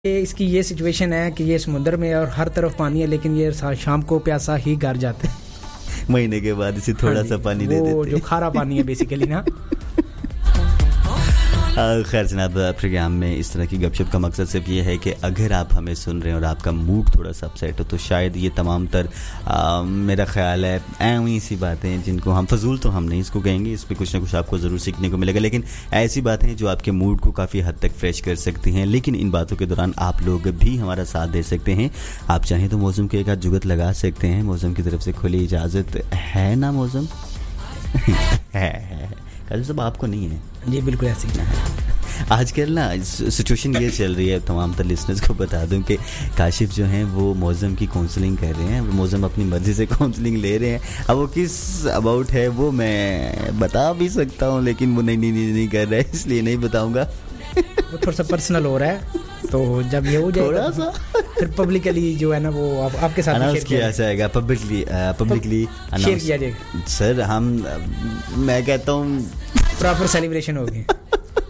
इसकी ये सिचुएशन है कि ये समुद्र में और हर तरफ पानी है, लेकिन ये शाम को प्यासा ही घर जाते हैं। महीने के बाद इसे थोड़ा सा पानी दे देते हैं, जो खारा पानी है बेसिकली ना। खैर जनाब, प्रोग्राम में इस तरह की गपशप का मकसद सिर्फ ये है कि अगर आप हमें सुन रहे हैं और आपका मूड थोड़ा सा अपसेट हो तो शायद ये तमाम तर मेरा ख्याल है ऐसी सी बातें जिनको हम फजूल तो हम नहीं इसको कहेंगे, इस पर कुछ ना कुछ आपको ज़रूर सीखने को मिलेगा, लेकिन ऐसी बातें जो आपके मूड को काफ़ी हद तक फ्रेश कर सकती हैं। लेकिन इन बातों के दौरान आप लोग भी हमारा साथ दे सकते हैं। आप चाहें तो मौसम के एक आध जुगत लगा सकते हैं, मौसम की तरफ से खुली इजाज़त है ना मौसम? है काशिफ साहब, आपको नहीं है? जी बिल्कुल ऐसे ही है। आजकल ना सिचुएशन ये चल रही है, तमाम तर लिसनर्स को बता दूं कि काशिफ जो हैं वो मौसम की काउंसलिंग कर रहे हैं, मौसम अपनी मर्जी से काउंसलिंग ले रहे हैं। अब वो किस अबाउट है वो मैं बता भी सकता हूँ, लेकिन वो नहीं कर रहा है, इसलिए नहीं बताऊँगा। वो थोड़ा सा पर्सनल हो रहा है, तो जब ये हो जाएगा थोड़ा सा फिर पब्लिकली जो है ना वो आपके साथ अनाउंस किया जाएगा, पब्लिकली शेयर किया जाएगा। सर मैं कहता हूँ प्रॉपर सेलिब्रेशन होगी।